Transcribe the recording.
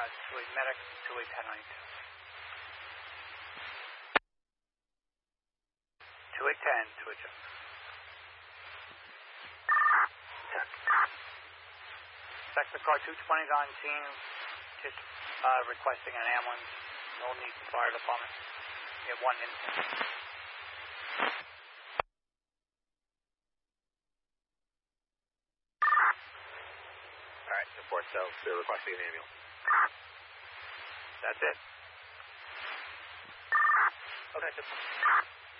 Medic, 281092. 2810, 2HF. Sector car 22019, just requesting an ambulance. No need for fire department. We have 1 minute. Alright, support cells, they're requesting an ambulance. That's it. Okay,